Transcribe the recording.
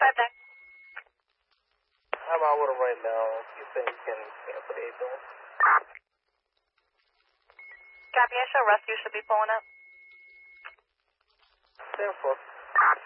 deck. I'm out with him right now. You think you can cancel the 8 Copy, I show rescue should be pulling up. 10-4.